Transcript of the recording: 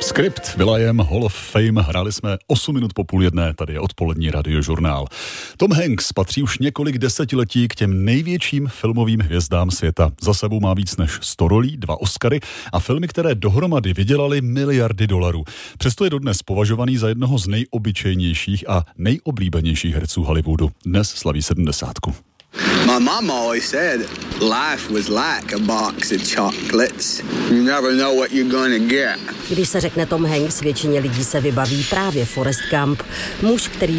Skript, Will.i.am, Hall of Fame, hráli jsme 8 minut po 12:30, tady je odpolední radiožurnál. Tom Hanks patří už několik desetiletí k těm největším filmovým hvězdám světa. Za sebou má víc než 100 rolí, 2 Oscary a filmy, které dohromady vydělaly miliardy dolarů. Přesto je dodnes považovaný za jednoho z nejobyčejnějších a nejoblíbenějších herců Hollywoodu. Dnes slaví 70. My mom always said life was like a box of chocolates. You never know what you're gonna get. Když se řekne Tom Hanks, většině lidí se vybaví právě Forrest Gump. Muž, který